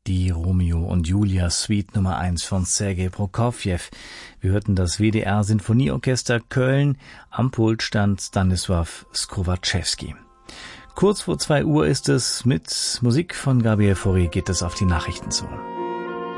die Romeo und Julia Suite Nummer 1 von Sergei Prokofjew. Wir hörten das WDR Sinfonieorchester Köln, am Pult stand Stanisław Skrowaczewski. Kurz vor 2 Uhr ist es, mit Musik von Gabriel Fauré geht es auf die Nachrichten zu.